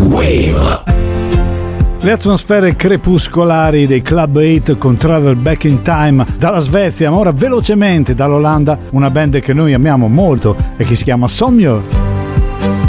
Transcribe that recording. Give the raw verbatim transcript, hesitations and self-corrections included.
Wave. Le atmosfere crepuscolari dei Club otto con Travel Back in Time dalla Svezia, ma ora velocemente dall'Olanda, una band che noi amiamo molto e che si chiama Somjör.